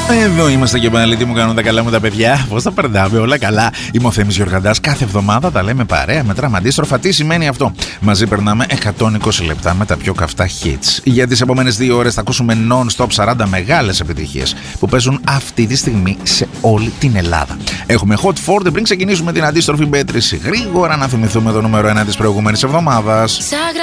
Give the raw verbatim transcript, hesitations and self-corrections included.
Εδώ είμαστε και πάλι. Τι μου κάνουν τα καλά μου τα παιδιά? Πώς τα περνάμε? Όλα καλά. Είμαι ο Θέμης Γιοργαντάς. Κάθε εβδομάδα τα λέμε παρέα, μετράμε αντίστροφα. Τι σημαίνει αυτό? Μαζί περνάμε εκατόν είκοσι λεπτά με τα πιο καυτά hits. Για τις επόμενες δύο ώρες θα ακούσουμε non-stop σαράντα μεγάλες επιτυχίες που παίζουν αυτή τη στιγμή σε όλη την Ελλάδα. Έχουμε hot forty πριν ξεκινήσουμε την αντίστροφη μέτρηση. Γρήγορα να θυμηθούμε το νούμερο ένα της προηγούμενης εβδομάδας.